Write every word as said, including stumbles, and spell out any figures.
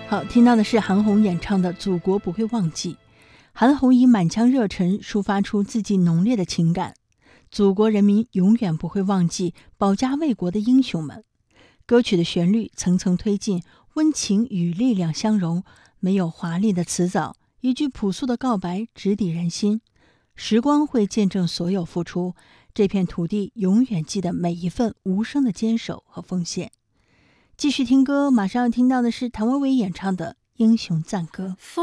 好，听到的是韩红演唱的《祖国不会忘记》。韩红以满腔热忱抒发出自己浓烈的情感，祖国人民永远不会忘记保家卫国的英雄们。歌曲的旋律层层推进，温情与力量相融，没有华丽的辞藻，一句朴素的告白直抵人心。时光会见证所有付出，这片土地永远记得每一份无声的坚守和奉献。继续听歌，马上要听到的是谭维维演唱的《英雄赞歌》。